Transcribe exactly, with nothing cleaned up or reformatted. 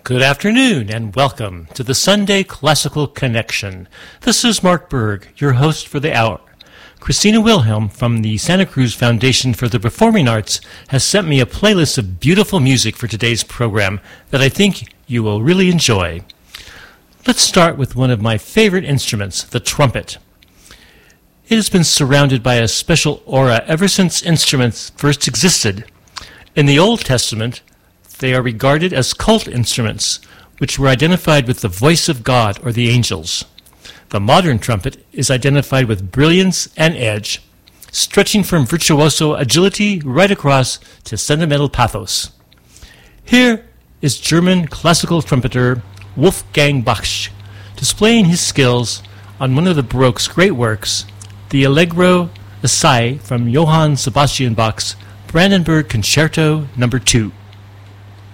Good afternoon and welcome to the Sunday Classical Connection. This is Mark Berg, your host for the hour. Christina Wilhelm from the Santa Cruz Foundation for the Performing Arts has sent me a playlist of beautiful music for today's program that I think you will really enjoy. Let's start with one of my favorite instruments, the trumpet. It has been surrounded by a special aura ever since instruments first existed. In the Old Testament, they are regarded as cult instruments, which were identified with the voice of God or the angels. The modern trumpet is identified with brilliance and edge, stretching from virtuoso agility right across to sentimental pathos. Here is German classical trumpeter Wolfgang Baksch displaying his skills on one of the Baroque's great works, the Allegro Assai from Johann Sebastian Bach's Brandenburg Concerto Number two.